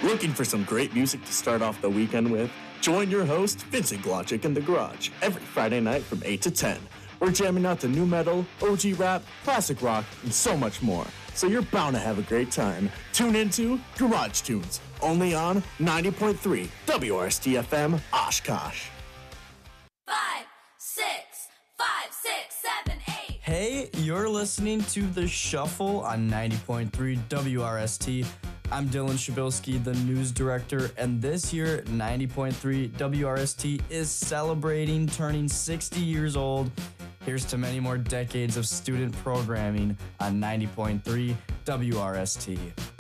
Looking for some great music to start off the weekend with? Join your host, Vincent Glodzik in the Garage, every Friday night from 8 to 10. We're jamming out to new metal, OG rap, classic rock, and so much more. So you're bound to have a great time. Tune into Garage Tunes, only on 90.3 WRST FM Oshkosh. 5, 6, 5, 6, 7, 8. Hey, you're listening to The Shuffle on 90.3 WRST. I'm Dylan Shabilsky, the news director, and this year, 90.3 WRST is celebrating turning 60 years old. Here's to many more decades of student programming on 90.3 WRST.